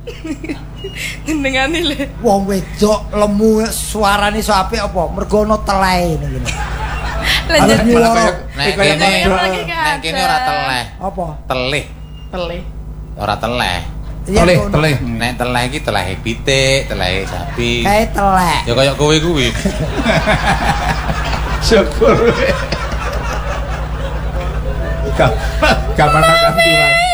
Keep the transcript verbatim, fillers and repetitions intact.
Jenengane lho. Wong wedok lemu suarane iso apik apa? Mergo ana telehe ngene. Lanjut. Nek kene nek kene ora teleh. Apa? Telih. Telih. Ora teleh. Telih, telih. Nek teleh iki telehe pitik, telehe sapi. Kae telek. Ya kaya kowe kuwi. Syukur. Kapan kapan ganti, Mas.